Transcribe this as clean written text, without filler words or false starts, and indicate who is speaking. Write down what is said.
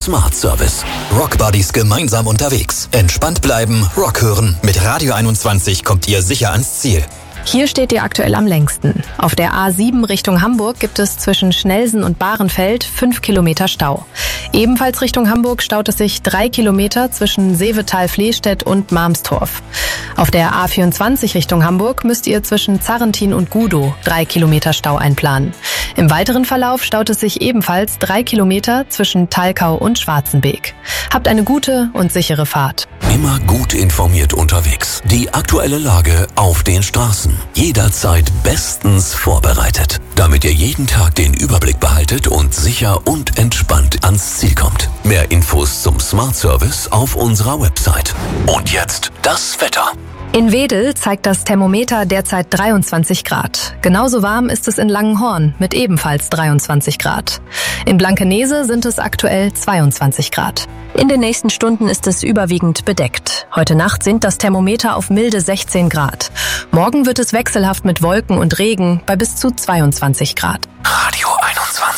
Speaker 1: Smart Service. Rock Buddies gemeinsam unterwegs. Entspannt bleiben, Rock hören. Mit Radio 21 kommt ihr sicher ans Ziel.
Speaker 2: Hier steht ihr aktuell am längsten. Auf der A7 Richtung Hamburg gibt es zwischen Schnelsen und Bahrenfeld 5 Kilometer Stau. Ebenfalls Richtung Hamburg staut es sich 3 Kilometer zwischen Seevetal-Flehstedt und Marmstorf. Auf der A24 Richtung Hamburg müsst ihr zwischen Zarrentin und Gudow 3 Kilometer Stau einplanen. Im weiteren Verlauf staut es sich ebenfalls 3 Kilometer zwischen Thalkau und Schwarzenbeek. Habt eine gute und sichere Fahrt.
Speaker 1: Immer gut informiert unterwegs. Die aktuelle Lage auf den Straßen. Jederzeit bestens vorbereitet, damit ihr jeden Tag den Überblick behaltet und sicher und entspannt ans Ziel kommt. Mehr Infos zum Smart Service auf unserer Website. Und jetzt das Wetter.
Speaker 2: In Wedel zeigt das Thermometer derzeit 23 Grad. Genauso warm ist es in Langenhorn mit ebenfalls 23 Grad. In Blankenese sind es aktuell 22 Grad. In den nächsten Stunden ist es überwiegend bedeckt. Heute Nacht sinkt das Thermometer auf milde 16 Grad. Morgen wird es wechselhaft mit Wolken und Regen bei bis zu 22 Grad.
Speaker 1: Radio